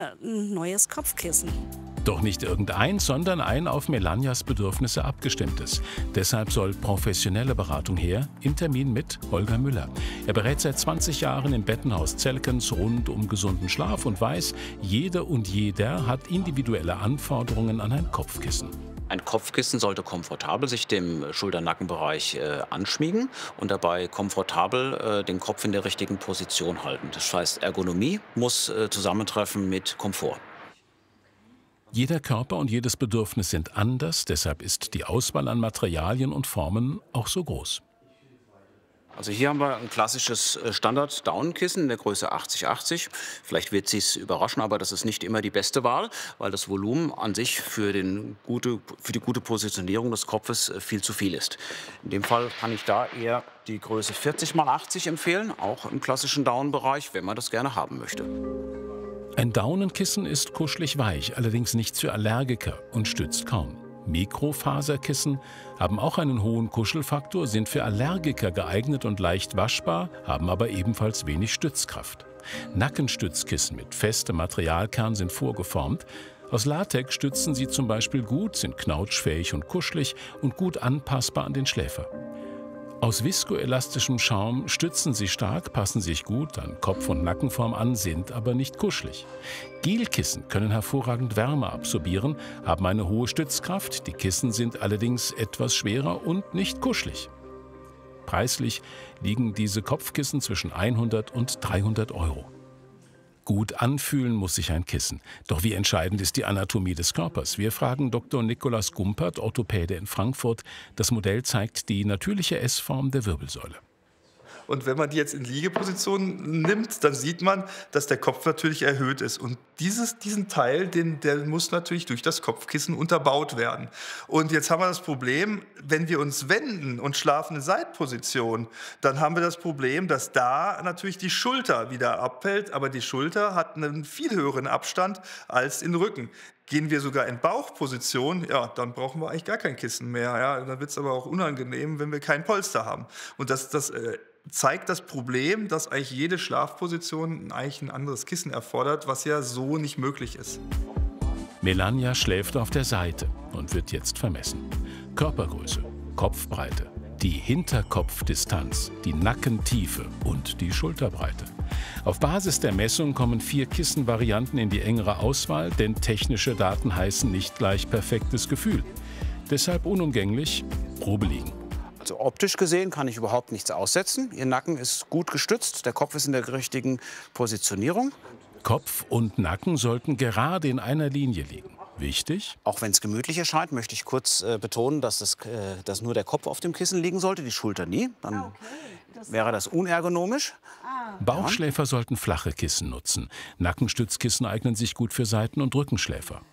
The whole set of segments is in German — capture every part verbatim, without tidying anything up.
Ein neues Kopfkissen. Doch nicht irgendeins, sondern ein auf Melanias Bedürfnisse abgestimmtes. Deshalb soll professionelle Beratung her, im Termin mit Holger Müller. Er berät seit zwanzig Jahren im Bettenhaus Zelkens rund um gesunden Schlaf und weiß, jede und jeder hat individuelle Anforderungen an ein Kopfkissen. Ein Kopfkissen sollte komfortabel sich dem Schulter-Nackenbereich äh, anschmiegen und dabei komfortabel äh, den Kopf in der richtigen Position halten. Das heißt, Ergonomie muss äh, zusammentreffen mit Komfort. Jeder Körper und jedes Bedürfnis sind anders, deshalb ist die Auswahl an Materialien und Formen auch so groß. Also hier haben wir ein klassisches Standard-Daunenkissen in der Größe achtzig achtzig. Vielleicht wird Sie es überraschen, aber das ist nicht immer die beste Wahl, weil das Volumen an sich für, den gute, für die gute Positionierung des Kopfes viel zu viel ist. In dem Fall kann ich da eher die Größe vierzig mal achtzig empfehlen, auch im klassischen Daunenbereich, wenn man das gerne haben möchte. Ein Daunenkissen ist kuschelig weich, allerdings nicht für Allergiker und stützt kaum. Mikrofaserkissen haben auch einen hohen Kuschelfaktor, sind für Allergiker geeignet und leicht waschbar, haben aber ebenfalls wenig Stützkraft. Nackenstützkissen mit festem Materialkern sind vorgeformt. Aus Latex stützen sie zum Beispiel gut, sind knautschfähig und kuschelig und gut anpassbar an den Schläfer. Aus viskoelastischem Schaum stützen sie stark, passen sich gut an Kopf- und Nackenform an, sind aber nicht kuschelig. Gelkissen können hervorragend Wärme absorbieren, haben eine hohe Stützkraft, die Kissen sind allerdings etwas schwerer und nicht kuschelig. Preislich liegen diese Kopfkissen zwischen hundert und dreihundert Euro. Gut anfühlen muss sich ein Kissen. Doch wie entscheidend ist die Anatomie des Körpers? Wir fragen Doktor Nikolaus Gumpert, Orthopäde in Frankfurt. Das Modell zeigt die natürliche S-Form der Wirbelsäule. Und wenn man die jetzt in Liegeposition nimmt, dann sieht man, dass der Kopf natürlich erhöht ist. Und dieses, diesen Teil, den, der muss natürlich durch das Kopfkissen unterbaut werden. Und jetzt haben wir das Problem, wenn wir uns wenden und schlafen in Seitposition, dann haben wir das Problem, dass da natürlich die Schulter wieder abfällt. Aber die Schulter hat einen viel höheren Abstand als den Rücken. Gehen wir sogar in Bauchposition, ja, dann brauchen wir eigentlich gar kein Kissen mehr. Ja. Dann wird es aber auch unangenehm, wenn wir kein Polster haben. Und das, das äh, zeigt das Problem, dass eigentlich jede Schlafposition eigentlich ein anderes Kissen erfordert, was ja so nicht möglich ist. Melania schläft auf der Seite und wird jetzt vermessen. Körpergröße, Kopfbreite, die Hinterkopfdistanz, die Nackentiefe und die Schulterbreite. Auf Basis der Messung kommen vier Kissenvarianten in die engere Auswahl, denn technische Daten heißen nicht gleich perfektes Gefühl. Deshalb unumgänglich Probe liegen. Also optisch gesehen kann ich überhaupt nichts aussetzen. Ihr Nacken ist gut gestützt, der Kopf ist in der richtigen Positionierung. Kopf und Nacken sollten gerade in einer Linie liegen. Wichtig? Auch wenn es gemütlich erscheint, möchte ich kurz äh, betonen, dass, das, äh, dass nur der Kopf auf dem Kissen liegen sollte, die Schulter nie. Dann ah, okay. das wäre das unergonomisch. Ah. Bauchschläfer sollten flache Kissen nutzen. Nackenstützkissen eignen sich gut für Seiten- und Rückenschläfer.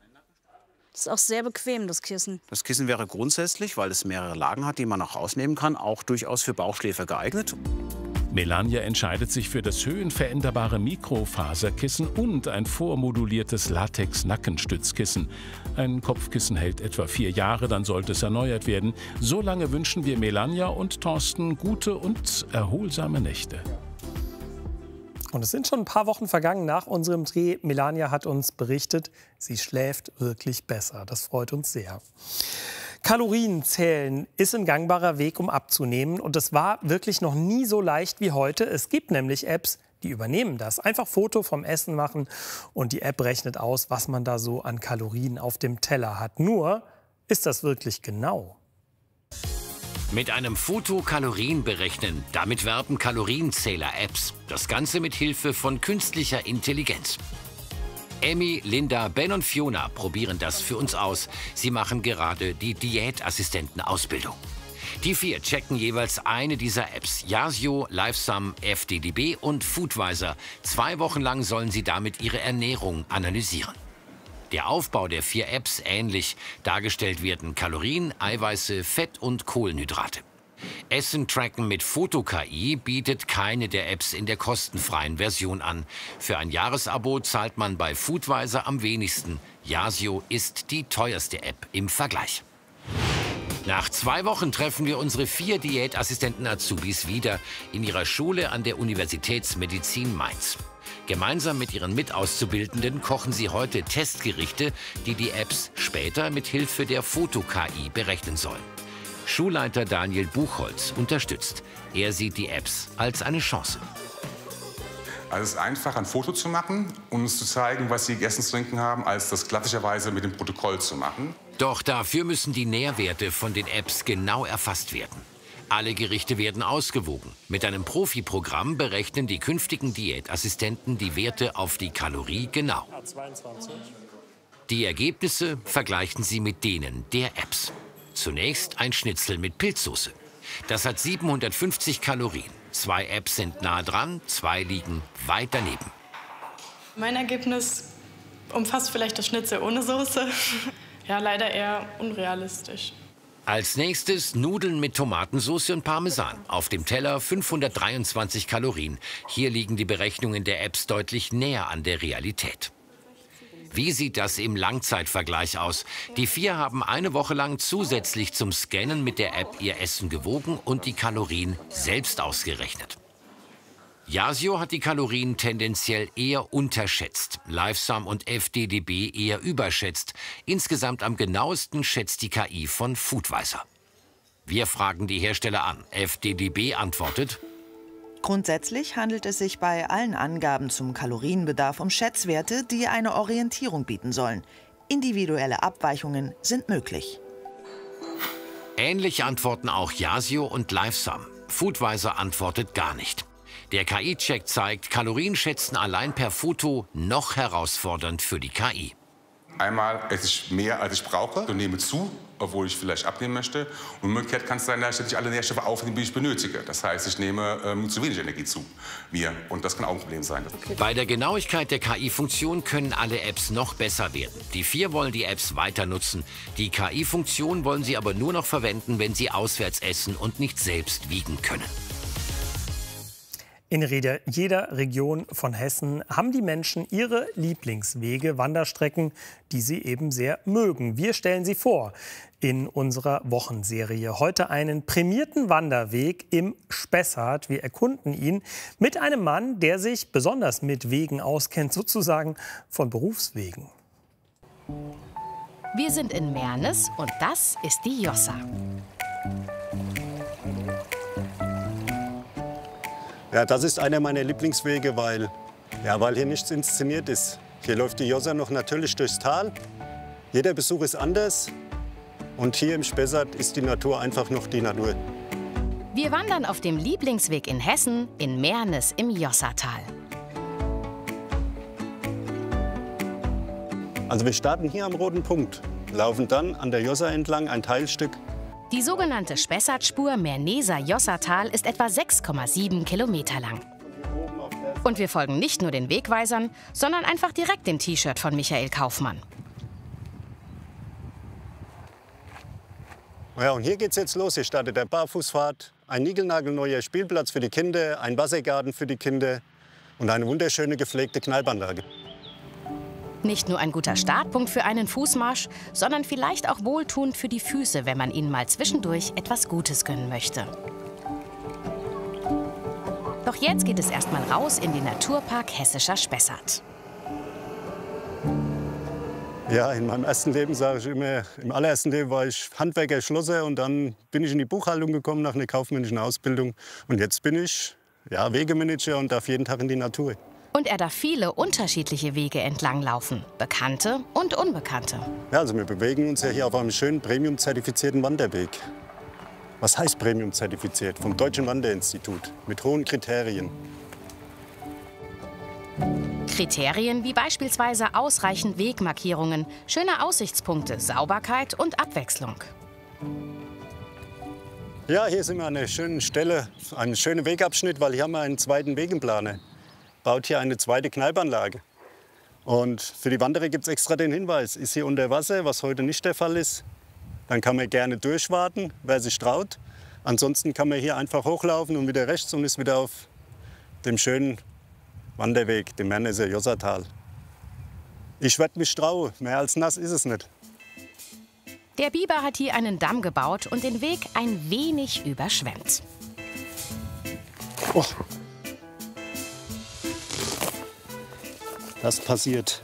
Das ist auch sehr bequem, das Kissen. Das Kissen wäre grundsätzlich, weil es mehrere Lagen hat, die man auch rausnehmen kann, auch durchaus für Bauchschläfer geeignet. Melania entscheidet sich für das höhenveränderbare Mikrofaserkissen und ein vormoduliertes Latex-Nackenstützkissen. Ein Kopfkissen hält etwa vier Jahre, dann sollte es erneuert werden. So lange wünschen wir Melania und Thorsten gute und erholsame Nächte. Und es sind schon ein paar Wochen vergangen nach unserem Dreh. Melania hat uns berichtet, sie schläft wirklich besser. Das freut uns sehr. Kalorien zählen ist ein gangbarer Weg, um abzunehmen. Und es war wirklich noch nie so leicht wie heute. Es gibt nämlich Apps, die übernehmen das. Einfach Foto vom Essen machen und die App rechnet aus, was man da so an Kalorien auf dem Teller hat. Nur, ist das wirklich genau? Mit einem Foto Kalorien berechnen. Damit werben Kalorienzähler-Apps. Das Ganze mit Hilfe von künstlicher Intelligenz. Emmy, Linda, Ben und Fiona probieren das für uns aus. Sie machen gerade die Diätassistenten-Ausbildung. Die vier checken jeweils eine dieser Apps. Yasio, Lifesum, F D D B und Foodvisor. Zwei Wochen lang sollen sie damit ihre Ernährung analysieren. Der Aufbau der vier Apps ähnlich. Dargestellt werden Kalorien, Eiweiße, Fett und Kohlenhydrate. Essen tracken mit Foto-K I bietet keine der Apps in der kostenfreien Version an. Für ein Jahresabo zahlt man bei Foodvisor am wenigsten. Yasio ist die teuerste App im Vergleich. Nach zwei Wochen treffen wir unsere vier Diätassistenten-Azubis wieder in ihrer Schule an der Universitätsmedizin Mainz. Gemeinsam mit ihren Mitauszubildenden kochen sie heute Testgerichte, die die Apps später mit Hilfe der Foto-K I berechnen sollen. Schulleiter Daniel Buchholz unterstützt. Er sieht die Apps als eine Chance. Also es ist einfach, ein Foto zu machen und uns zu zeigen, was sie gegessen zu trinken haben, als das klassischerweise mit dem Protokoll zu machen. Doch dafür müssen die Nährwerte von den Apps genau erfasst werden. Alle Gerichte werden ausgewogen. Mit einem Profi-Programm berechnen die künftigen Diätassistenten die Werte auf die Kalorie genau. Die Ergebnisse vergleichen sie mit denen der Apps. Zunächst ein Schnitzel mit Pilzsoße. Das hat siebenhundertfünfzig Kalorien. Zwei Apps sind nah dran, zwei liegen weit daneben. Mein Ergebnis umfasst vielleicht das Schnitzel ohne Soße. Ja, leider eher unrealistisch. Als nächstes Nudeln mit Tomatensauce und Parmesan. Auf dem Teller fünfhundertdreiundzwanzig Kalorien. Hier liegen die Berechnungen der Apps deutlich näher an der Realität. Wie sieht das im Langzeitvergleich aus? Die vier haben eine Woche lang zusätzlich zum Scannen mit der App ihr Essen gewogen und die Kalorien selbst ausgerechnet. Yasio hat die Kalorien tendenziell eher unterschätzt, Lifesum und F D D B eher überschätzt. Insgesamt am genauesten schätzt die K I von Foodweiser. Wir fragen die Hersteller an. F D D B antwortet: Grundsätzlich handelt es sich bei allen Angaben zum Kalorienbedarf um Schätzwerte, die eine Orientierung bieten sollen. Individuelle Abweichungen sind möglich. Ähnlich antworten auch Yasio und Lifesum. Foodweiser antwortet gar nicht. Der K I-Check zeigt, Kalorienschätzen allein per Foto noch herausfordernd für die K I. Einmal esse ich mehr, als ich brauche und nehme zu, obwohl ich vielleicht abnehmen möchte. Und umgekehrt kann es sein, dass ich alle Nährstoffe aufnehme, die ich benötige. Das heißt, ich nehme ähm, zu wenig Energie zu mir. Und das kann auch ein Problem sein. Bei der Genauigkeit der K I-Funktion können alle Apps noch besser werden. Die vier wollen die Apps weiter nutzen. Die K I-Funktion wollen sie aber nur noch verwenden, wenn sie auswärts essen und nicht selbst wiegen können. In jeder Region von Hessen haben die Menschen ihre Lieblingswege, Wanderstrecken, die sie eben sehr mögen. Wir stellen sie vor in unserer Wochenserie. Heute einen prämierten Wanderweg im Spessart. Wir erkunden ihn mit einem Mann, der sich besonders mit Wegen auskennt, sozusagen von Berufswegen. Wir sind in Mernes und das ist die Jossa. Ja, das ist einer meiner Lieblingswege, weil, ja, weil hier nichts inszeniert ist. Hier läuft die Jossa noch natürlich durchs Tal. Jeder Besuch ist anders. Und hier im Spessart ist die Natur einfach noch die Natur. Wir wandern auf dem Lieblingsweg in Hessen, in Mernes im Jossatal. Also wir starten hier am roten Punkt, laufen dann an der Jossa entlang ein Teilstück. Die sogenannte Spessartspur Merneser-Jossatal ist etwa sechs Komma sieben Kilometer lang. Und wir folgen nicht nur den Wegweisern, sondern einfach direkt dem T-Shirt von Michael Kaufmann. Ja, und hier geht's jetzt los. Hier startet der Barfußpfad, ein niegelnagelneuer Spielplatz für die Kinder, ein Wassergarten für die Kinder und eine wunderschöne gepflegte Kneipanlage. Nicht nur ein guter Startpunkt für einen Fußmarsch, sondern vielleicht auch wohltuend für die Füße, wenn man ihnen mal zwischendurch etwas Gutes gönnen möchte. Doch jetzt geht es erst mal raus in den Naturpark Hessischer Spessart. Ja, in meinem ersten Leben sage ich immer, im allerersten Leben war ich Handwerker, Schlosser und dann bin ich in die Buchhaltung gekommen nach einer kaufmännischen Ausbildung. Und jetzt bin ich ja, Wegemanager und darf jeden Tag in die Natur. Und er darf viele unterschiedliche Wege entlanglaufen, bekannte und unbekannte. Ja, also wir bewegen uns ja hier auf einem schönen Premium-zertifizierten Wanderweg. Was heißt Premium-zertifiziert? Vom Deutschen Wanderinstitut, mit hohen Kriterien. Kriterien wie beispielsweise ausreichend Wegmarkierungen, schöne Aussichtspunkte, Sauberkeit und Abwechslung. Ja, hier sind wir an einer schönen Stelle, ein schöner Wegabschnitt, weil hier haben wir einen zweiten Wegenplaner. Baut hier eine zweite Kneipanlage. Und für die Wanderer gibt es extra den Hinweis, ist hier unter Wasser, was heute nicht der Fall ist, dann kann man gerne durchwarten, wer sich traut. Ansonsten kann man hier einfach hochlaufen und wieder rechts und ist wieder auf dem schönen Wanderweg, dem Merneser Jossatal. Ich werde mich trauen, mehr als nass ist es nicht. Der Biber hat hier einen Damm gebaut und den Weg ein wenig überschwemmt. Oh. Das passiert.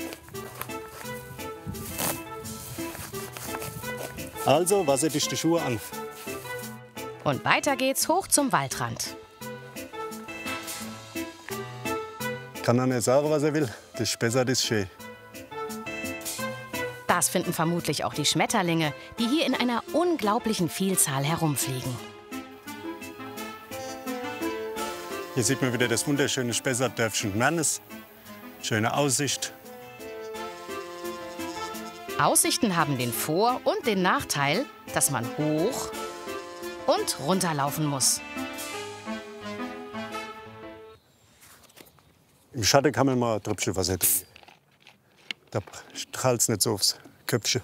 Also, wasserdichte Schuhe an. Und weiter geht's hoch zum Waldrand. Kann er nicht sagen, was er will. Das Spessart ist schön. Das finden vermutlich auch die Schmetterlinge, die hier in einer unglaublichen Vielzahl herumfliegen. Hier sieht man wieder das wunderschöne Spessartdörfchen Mernes. Schöne Aussicht. Aussichten haben den Vor- und den Nachteil, dass man hoch und runterlaufen muss. Im Schatten kann man mal ein Tröpfchen Wasser trinken. Da strahlt es nicht so aufs Köpfchen.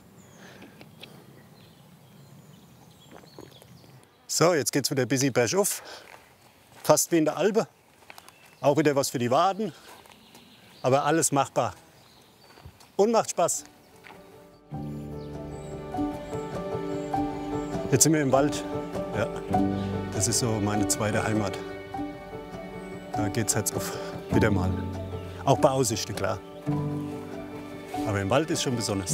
So, jetzt geht's wieder ein bisschen bergauf. Fast wie in der Alpe. Auch wieder was für die Waden. Aber alles machbar. Und macht Spaß. Jetzt sind wir im Wald. Ja, das ist so meine zweite Heimat. Da geht's jetzt auf wieder mal. Auch bei Aussichten, klar. Aber im Wald ist schon besonders.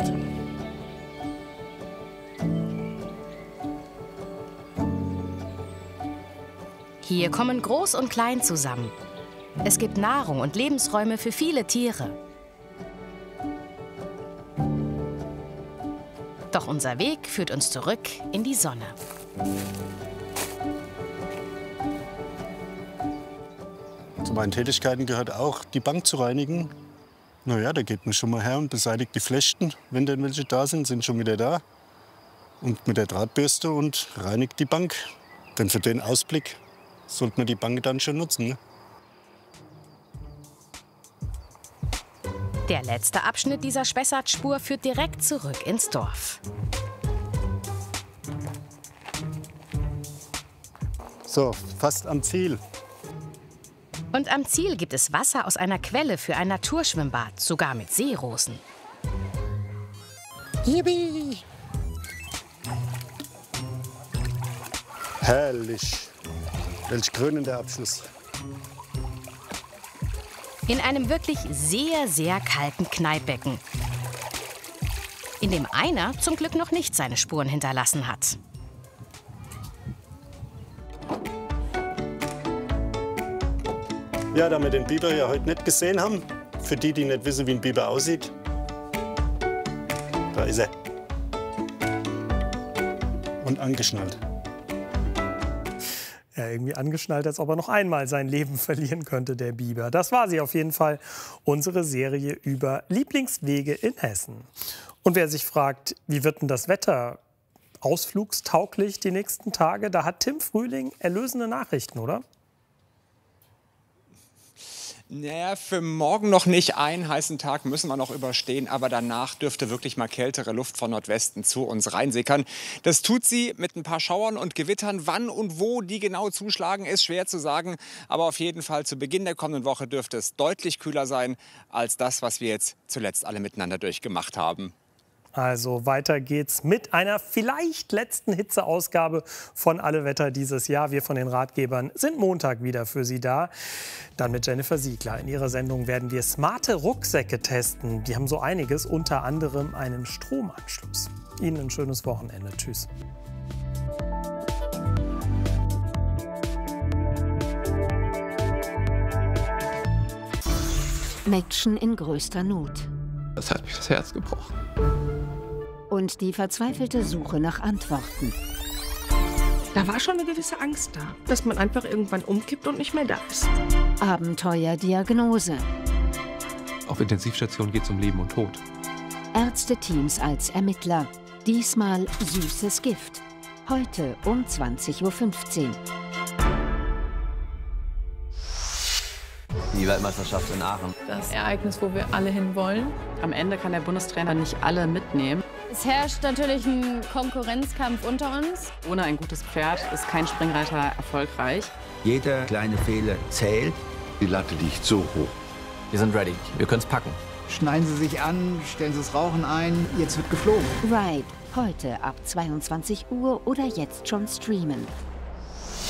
Hier kommen Groß und Klein zusammen. Es gibt Nahrung und Lebensräume für viele Tiere. Doch unser Weg führt uns zurück in die Sonne. Zu meinen Tätigkeiten gehört auch, die Bank zu reinigen. Na ja, da geht man schon mal her und beseitigt die Flechten. Wenn denn welche da sind, sind schon wieder da. Und mit der Drahtbürste und reinigt die Bank. Denn für den Ausblick sollte man die Bank dann schon nutzen. Ne? Der letzte Abschnitt dieser Spessartspur führt direkt zurück ins Dorf. So, fast am Ziel. Und am Ziel gibt es Wasser aus einer Quelle für ein Naturschwimmbad, sogar mit Seerosen. Yippie! Herrlich. Welch krönender Abschluss. In einem wirklich sehr, sehr kalten Kneippbecken, in dem einer zum Glück noch nicht seine Spuren hinterlassen hat. Ja, da wir den Biber ja heute nicht gesehen haben, für die, die nicht wissen, wie ein Biber aussieht, da ist er. Und angeschnallt. Ja, irgendwie angeschnallt, als ob er noch einmal sein Leben verlieren könnte, der Biber. Das war sie auf jeden Fall, unsere Serie über Lieblingswege in Hessen. Und wer sich fragt, wie wird denn das Wetter ausflugstauglich die nächsten Tage, da hat Tim Frühling erlösende Nachrichten, oder? Naja, für morgen noch nicht. Einen heißen Tag müssen wir noch überstehen, aber danach dürfte wirklich mal kältere Luft von Nordwesten zu uns reinsickern. Das tut sie mit ein paar Schauern und Gewittern. Wann und wo die genau zuschlagen, ist schwer zu sagen. Aber auf jeden Fall zu Beginn der kommenden Woche dürfte es deutlich kühler sein als das, was wir jetzt zuletzt alle miteinander durchgemacht haben. Also weiter geht's mit einer vielleicht letzten Hitzeausgabe von Alle Wetter dieses Jahr. Wir von den Ratgebern sind Montag wieder für Sie da. Dann mit Jennifer Siegler. In ihrer Sendung werden wir smarte Rucksäcke testen. Die haben so einiges, unter anderem einen Stromanschluss. Ihnen ein schönes Wochenende. Tschüss. Mädchen in größter Not. Das hat mich das Herz gebrochen. Und die verzweifelte Suche nach Antworten. Da war schon eine gewisse Angst da, dass man einfach irgendwann umkippt und nicht mehr da ist. Abenteuerdiagnose. Auf Intensivstation geht es um Leben und Tod. Ärzteteams als Ermittler. Diesmal süßes Gift. Heute um zwanzig Uhr fünfzehn. Die Weltmeisterschaft in Aachen. Das Ereignis, wo wir alle hinwollen. Am Ende kann der Bundestrainer nicht alle mitnehmen. Es herrscht natürlich ein Konkurrenzkampf unter uns. Ohne ein gutes Pferd ist kein Springreiter erfolgreich. Jeder kleine Fehler zählt. Die Latte liegt so hoch. Wir sind ready. Wir können es packen. Schneiden Sie sich an, stellen Sie das Rauchen ein. Jetzt wird geflogen. Ride. Heute ab zweiundzwanzig Uhr oder jetzt schon streamen.